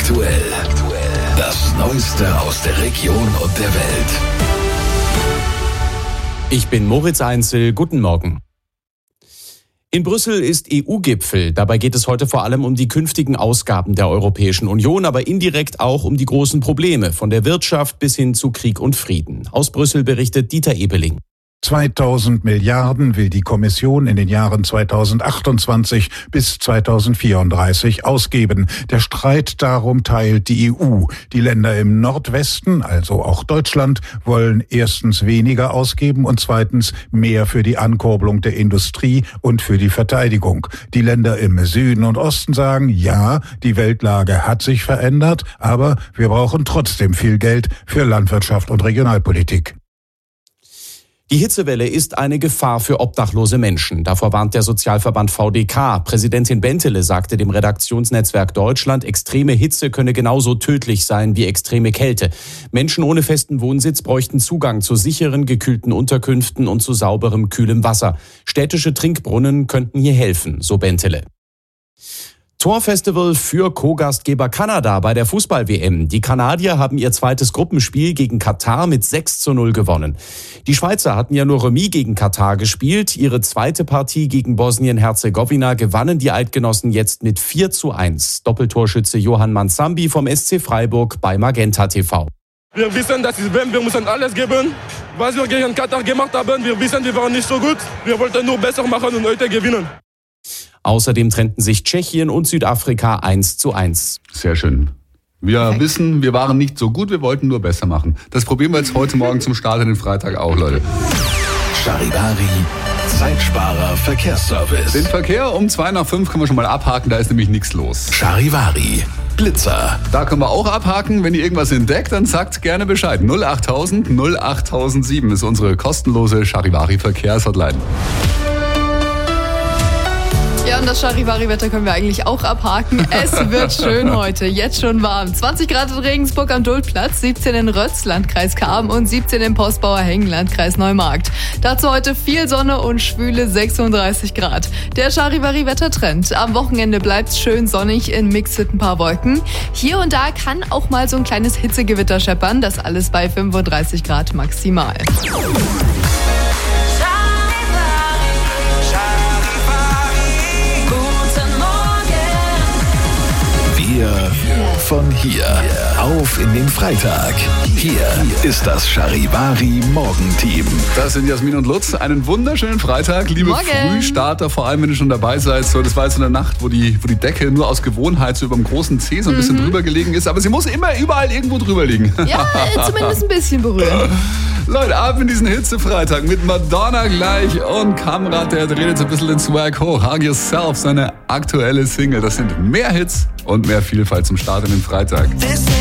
Aktuell. Das Neueste aus der Region und der Welt. Ich bin Moritz Einzel. Guten Morgen. In Brüssel ist EU-Gipfel. Dabei geht es heute vor allem um die künftigen Ausgaben der Europäischen Union, aber indirekt auch um die großen Probleme, von der Wirtschaft bis hin zu Krieg und Frieden. Aus Brüssel berichtet Dieter Ebeling. 2000 Milliarden will die Kommission in den Jahren 2028 bis 2034 ausgeben. Der Streit darum teilt die EU. Die Länder im Nordwesten, also auch Deutschland, wollen erstens weniger ausgeben und zweitens mehr für die Ankurbelung der Industrie und für die Verteidigung. Die Länder im Süden und Osten sagen, ja, die Weltlage hat sich verändert, aber wir brauchen trotzdem viel Geld für Landwirtschaft und Regionalpolitik. Die Hitzewelle ist eine Gefahr für obdachlose Menschen. Davor warnt der Sozialverband VDK. Präsidentin Bentele sagte dem Redaktionsnetzwerk Deutschland, extreme Hitze könne genauso tödlich sein wie extreme Kälte. Menschen ohne festen Wohnsitz bräuchten Zugang zu sicheren, gekühlten Unterkünften und zu sauberem, kühlem Wasser. Städtische Trinkbrunnen könnten hier helfen, so Bentele. Torfestival für Co-Gastgeber Kanada bei der Fußball-WM. Die Kanadier haben ihr zweites Gruppenspiel gegen Katar mit 6:0 gewonnen. Die Schweizer hatten ja nur Remis gegen Katar gespielt. Ihre zweite Partie gegen Bosnien-Herzegowina gewannen die Eidgenossen jetzt mit 4:1. Doppeltorschütze Johann Mansambi vom SC Freiburg bei Magenta TV. Wir wissen, das ist WM, wir müssen alles geben. Was wir gegen Katar gemacht haben, wir wissen, wir waren nicht so gut. Wir wollten nur besser machen und heute gewinnen. Außerdem trennten sich Tschechien und Südafrika 1:1. Sehr schön. Wir wissen, wir waren nicht so gut, wir wollten nur besser machen. Das probieren wir jetzt heute Morgen zum Start in den Freitag auch, Leute. Charivari, Zeitsparer Verkehrsservice. Den Verkehr um 5:02 können wir schon mal abhaken, da ist nämlich nichts los. Charivari, Blitzer. Da können wir auch abhaken. Wenn ihr irgendwas entdeckt, dann sagt gerne Bescheid. 08000 08007 ist unsere kostenlose Charivari Verkehrshotline. Ja, und das Charivari-Wetter können wir eigentlich auch abhaken. Es wird schön heute, jetzt schon warm. 20 Grad in Regensburg am Duldplatz, 17 in Rötz, Landkreis Cham und 17 im Postbauer Hengen, Landkreis Neumarkt. Dazu heute viel Sonne und schwüle 36 Grad. Der Charivari-Wettertrend. Am Wochenende bleibt's schön sonnig, in Mix mit ein paar Wolken. Hier und da kann auch mal so ein kleines Hitzegewitter scheppern, das alles bei 35 Grad maximal. Von hier auf in den Freitag. Hier ist das Charivari Morgenteam. Das sind Jasmin und Lutz. Einen wunderschönen Freitag, liebe Morgen. Frühstarter, vor allem wenn du schon dabei seid. So, das war jetzt in der Nacht, wo die Decke nur aus Gewohnheit so über dem großen C so ein bisschen drüber gelegen ist. Aber sie muss immer überall irgendwo drüber liegen. Ja, zumindest ein bisschen berühren. Leute, ab in diesen Hitzefreitag mit Madonna gleich und Kamrat, der dreht jetzt ein bisschen den Swag hoch. Hug Yourself, seine aktuelle Single. Das sind mehr Hits und mehr Vielfalt zum Start in den Freitag.